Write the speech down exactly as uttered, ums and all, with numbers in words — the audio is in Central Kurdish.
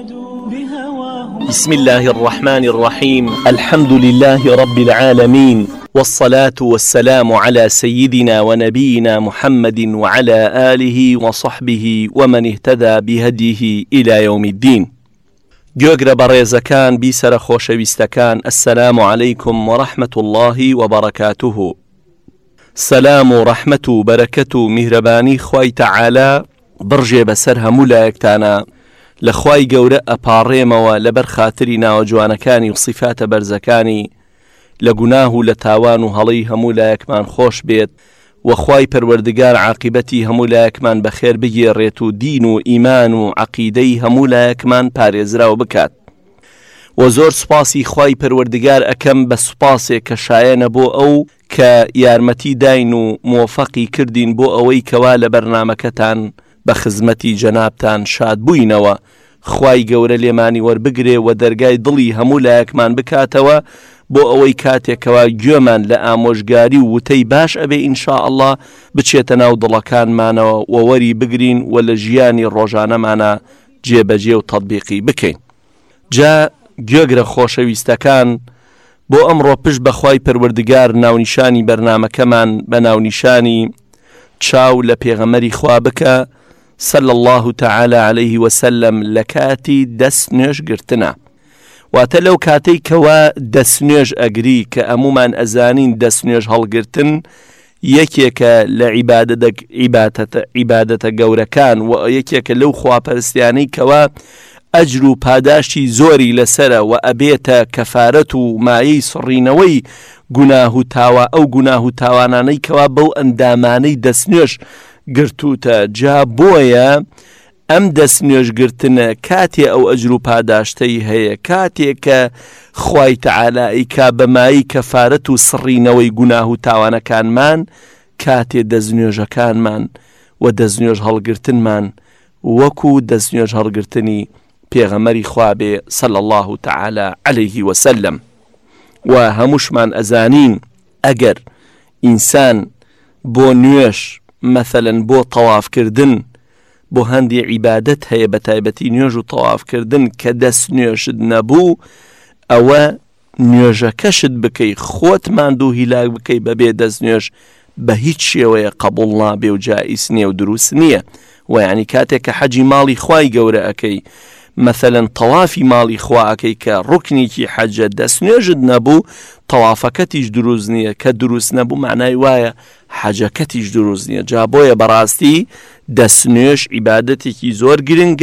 بسم الله الرحمن الرحيم. الحمد لله رب العالمين، والصلاة والسلام على سيدنا ونبينا محمد وعلى آله وصحبه ومن اهتدى بهديه إلى يوم الدين. گوێگرە بەڕێزەکان، بیسەرە خۆشەویستەکان، السلام عليكم ورحمة الله وبركاته. سلام و ڕەحمەت و بەرەکەت و میهرەبانی خوای تەعالا بڕژێ بەسەر هەموو لایەکتانە. لە خوای گەورە ئەپاڕێمەوە لەبەر خاتری ناوە جوانەکانی و صیفاتە بەرزەکانی، لە گوناه و لە تاوان و هەڵەی هەموو لایەکمان خۆش بێت و خوای پەروەردگار عاقبەتی هەموو لایەکمان بەخێر بگێڕێت و دین و ئیمان و عەقیدەی هەموو لایەکمان پارێزراو بکات. و زۆر سوپاسی خوای پەروەردگار ئەکەم بە سوپاسێک کە شایەنە بۆ ئەو کە یارمەتی داین و موفەقی کردین بۆ ئەوەی کەوا لە بەرنامەکەتان بە خزمەتی جەنابتان شاد بووینەوە. خوای گەورە لێمانی وەربگرێ و دەرگای دڵی هەموو لایەکمان بکاتەوە بۆ ئەوەی کاتێکەوە گوێمان لە ئامۆژگاری و وتەی باش ئەبێ ئینشاء الله بچێتە ناو دڵەکانمانەوە و وەری بگرین و لە ژیانی ڕۆژانەمانە جێبەجێ و تەطبیقی بکەین. جا گوێگرە خۆشەویستەکان، بۆ ئەمڕۆ پشت بەخوای پەروەردگار ناونیشانی بەرنامەکەمان بە ناونیشانی چاو لە پێغەمەری خوا بکە صلى الله تعالى عليه وسلم لە کاتی دەست نوێژ گرتنە. واتە لەو کاتەی کەوا دەست نوێژ ئەگری کە ئەمومان ئەزانین دەست نوێژ هەڵگرتن یەکێکە لە عیبادەتە گەورەکان و یەکێکە لەو خواپەرستیانەی کەوا ئەجر و پاداشی زۆری لەسرە و ئەبێتە کەفارەت و مایەی سڕینەوەی گوناه و تاوا ئەو گوناه و تاوانانەی کەوا بەو ئەندامانەی دەست نوێژ گرتوتە. جا بۆیە ئەم دەست نوێژگرتنە کاتێ ئەو ئەجر و پاداشتەی هەیە، کاتێک کە خوای تەعالا ئیکا بەمایی کەفارەت و سڕینەوەی گوناه و تاوانەکانمان، کاتێ دەست نوێژەکانمان و دەست نوێژ هەڵگرتنمان وەکو دەست نوێژ هەڵگرتنی پێغەمەری خوا بێ صلى الله تعالى عليه وسلم. و هەمووشمان ئەزانین ئەگەر ئینسان بۆ نوێش مثلەن بۆ تەوافکردن بۆ هەندی عیبادەت هەیە بە تایبەتی نوێژ و تەوافکردن کە دەست نوێشت نەبوو، ئەوە نوێژەکەشت بکەی خۆت ماندوو هیلاک بکەی بەبێ دەست نوێژ بە هیچ شێوەیە قبول نابێ و جائز نییە و دروست نییە. و یعنی کاتێک کە حەجی ماڵی خوای گەورە ئەەکەی، مثلەن تەوافی ماڵی خوا ئەەکەی کە ڕوکنێکی حەجە دەست نوێژت نەبوو، تەوافەکەتیش دروست نییە، کە دروست نەبوو معنای وایە حەجەکەتیش دروست نییە. جا بۆیە بەڕاستی دەست نوێژ عیبادەتێکی زۆر گرنگە